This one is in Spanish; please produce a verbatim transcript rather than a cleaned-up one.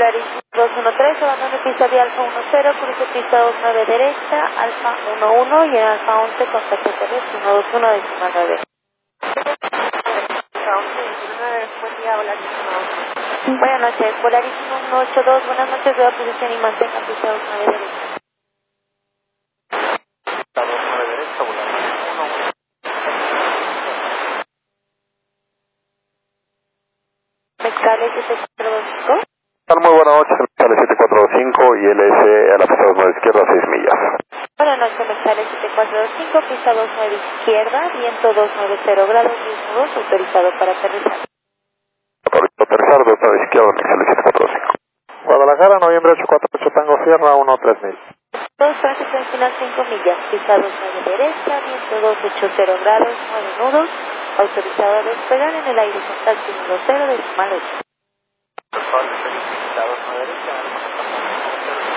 Volaris dos uno tres, abandono pista de Alfa uno cero, cruce pista dos nueve derecha, Alfa uno uno y en Alfa once, contacto terrestre uno dos uno, decimal nueve. Buen día, Volaris uno once. Buenas noches, Volaris uno ocho dos, buenas noches, veo posición y mantenga pista dos nueve derecha. dos nueve derecha, Volaris uno uno. Mexcales siete cuatro dos cinco. Muy buenas noches, Mexcales siete cuatro dos cinco y L S a la pista dos nueve izquierda, seis millas. Buenas noches, Mexcales siete cuatro dos cinco, pista dos nueve izquierda, viento dos nueve cero grados, diez nudos, autorizado para aterrizar. Autorizado aterrizar, dos nueve izquierda, Mexcales siete cuatro dos cinco. Guadalajara, noviembre ocho cuatro ocho, Tango Sierra, uno tres mil. Dos tránsito en final cinco millas, pista dos nueve derecha, viento dos ocho cero grados, nueve nudos, autorizado a despegar en el aire contacto uno cero, decimal ocho. dos nueve derecha,